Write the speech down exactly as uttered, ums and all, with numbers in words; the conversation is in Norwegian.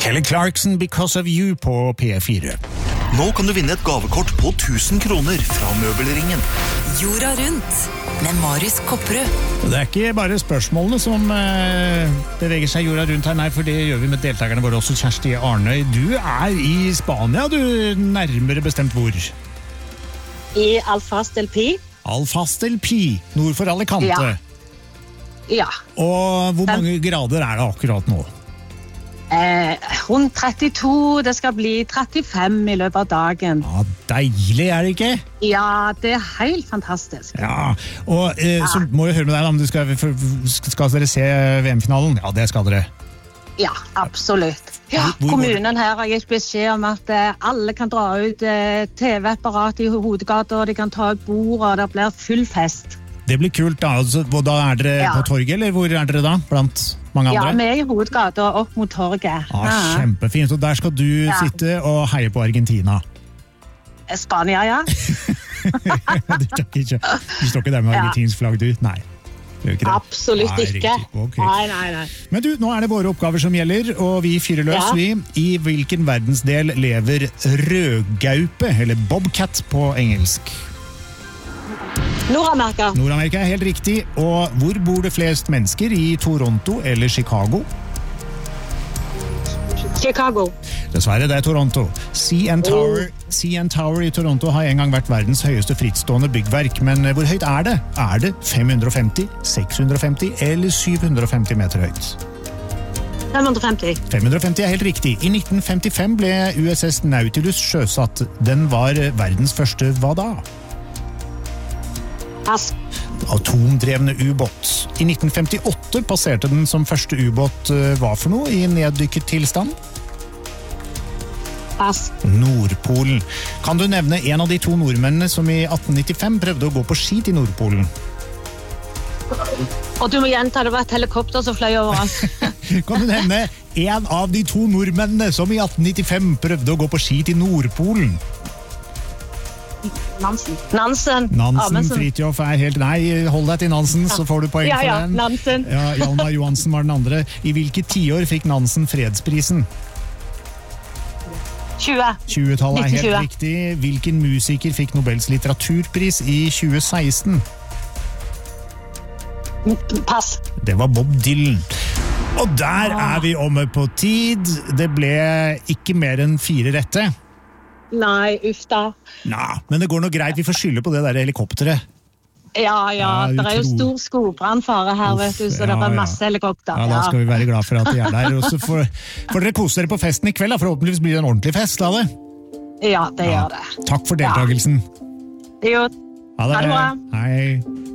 Kelly Clarkson, Because of You på P fire. Nå kan du vinne et gavekort på tusen kroner fra Møbelringen. Jorda rundt med Marius Kopperud. Det er ikke bare spørsmålene som eh, beveger seg jorda rundt her, nei, for det gjør vi med deltakerne våre også. Kjersti Arnøy, du er i Spania, du, nærmere bestemt hvor? I Alfaz del Pi. Alfaz del Pi, nord for Alicante. Ja. Ja. Og hvor mange grader er det akkurat nå? Eh, rundt trettito, det skal bli trettifem i løpet av dagen. Ja, deilig er det ikke? Ja, det er helt fantastisk. Ja, og eh, ja. Så må jeg høre med deg om du skal, skal dere se V M-finalen? Ja, det skal dere. Ja, absolutt. Ja, hvor, hvor kommunen her har gitt beskjed om at eh, alle kan dra ut eh, T V-apparat i hovedgata, og de kan ta ut bord, og det blir full fest. Det blir kult da, altså, da er dere ja. På torget, eller hvor er dere da, blant mange andre? Ja, vi er i hovedgata opp mot torget. Ah, ja. Kjempefint, og der skal du ja. Sitte og heie på Argentina. Spania, ja. Du står ikke, ikke der med argentinsk flagg, du? Nei. Ikke Absolutt nei, ikke. Okay. Nei, nei, nei. Men du, nå er det våre oppgaver som gjelder, og vi fyrer løs, ja. Vi. I hvilken verdensdel lever rødgaupe, eller bobcat på engelsk? Nord-Amerika. Nord-Amerika er helt riktig. Og hvor bor det flest mennesker? I Toronto eller Chicago? Chicago. Dessverre, det er Toronto. C N Tower, oh. C N Tower i Toronto har en gang vært verdens høyeste frittstående byggverk, men hvor høyt er det? Er det fem hundre og femti, seks hundre og femti eller syv hundre og femti meter høyt? fem hundre og femti. fem hundre og femti er helt riktig. I nitten femtifem ble U S S Nautilus sjøsatt. Den var verdens første hva da? Pass. Atomdrevne ubåt. I nitten femtiåtte passerte den som første ubåt hva for noe i neddykket tilstand? Pass. Nordpolen. Kan du nevne en av de to nordmennene som i atten nittifem prøvde å gå på ski til Nordpolen? Og du må gjenta, det var et helikopter som fløy over oss. Kan du nevne en av de to nordmennene som i atten nittifem prøvde å gå på ski til Nordpolen? Nansen. Nansen. Nansen, Fritjof er helt... Nei, hold deg til Nansen, så får du poeng ja, ja, for den. Nansen. Ja, Hjalmar Johansen var den andre. I hvilket tiår fikk Nansen fredsprisen? tjue. tjue-tallet er helt riktig. Hvilken musiker fikk Nobels litteraturpris i tjue seksten? Pass. Det var Bob Dylan. Og der er vi omme på tid. Det ble ikke mer enn fire rette. Nei, uff da. Nei, men det går nok greit. Vi får skylde på det der helikopteret. Ja, ja, ja det er jo stor skogbrannfare her, uff, vet du, så ja, det er masse ja. Helikopter. Ja, da skal vi være glad for at de er der. Og så får, får dere kose dere på festen i kveld, da. Forhåpentligvis blir det en ordentlig fest, da det? Ja, det ja. Gjør det. Takk for deltakelsen. Ja. Jo, ha det. Ha det bra. Hei.